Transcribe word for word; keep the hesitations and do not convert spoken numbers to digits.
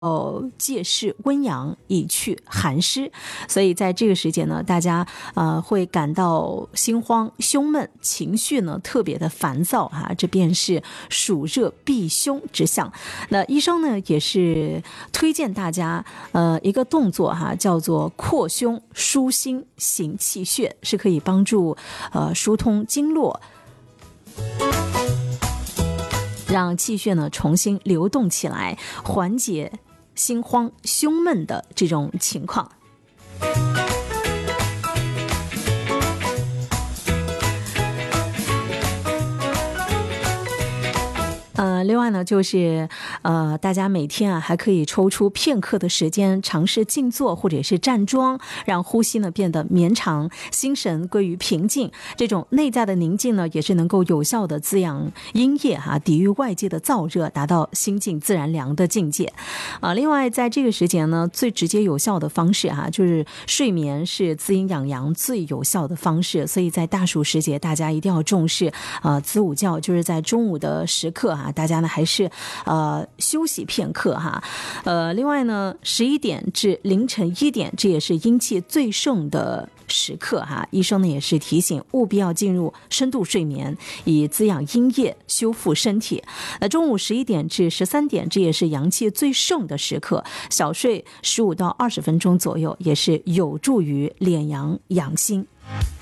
哦，借势温阳以去寒湿，所以在这个时节呢，大家呃会感到心慌、胸闷，情绪呢特别的烦躁哈、啊，这便是暑热避凶之象。那医生呢也是推荐大家呃一个动作哈、啊，叫做扩胸舒心行气血，是可以帮助呃疏通经络，让气血呢重新流动起来，缓解心慌胸闷的这种情况。呃，另外呢，就是呃，大家每天啊还可以抽出片刻的时间，尝试静坐或者是站桩，让呼吸呢变得绵长，心神归于平静。这种内在的宁静呢，也是能够有效的滋养阴液哈、啊，抵御外界的燥热，达到心静自然凉的境界。啊，另外在这个时节呢，最直接有效的方式哈、啊，就是睡眠是滋阴养阳最有效的方式，所以在大暑时节，大家一定要重视呃子午觉，就是在中午的时刻哈、啊。大家呢还是呃休息片刻哈，呃，另外呢，十一点至凌晨一点，这也是阴气最盛的时刻哈。医生呢也是提醒，务必要进入深度睡眠，以滋养阴液，修复身体。那中午十一点至十三点，这也是阳气最盛的时刻，小睡十五到二十分钟左右，也是有助于敛阳养心。